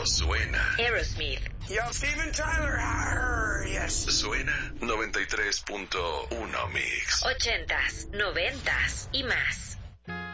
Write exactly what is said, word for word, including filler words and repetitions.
suena. Aerosmith. Yo, Steven Tyler. Arr, yes. Suena noventa y tres punto uno Mix. Ochentas, noventas y más.